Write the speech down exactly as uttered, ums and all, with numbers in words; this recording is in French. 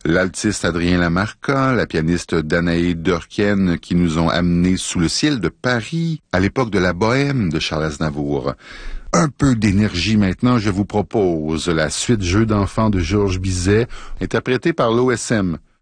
l'altiste Adrien Lamarca, la pianiste Danae Durken qui nous ont amenés sous le ciel de Paris à l'époque de la bohème de Charles Aznavour. Un peu d'énergie maintenant, je vous propose la suite Jeux d'enfants de Georges Bizet, interprétée par l'O S M.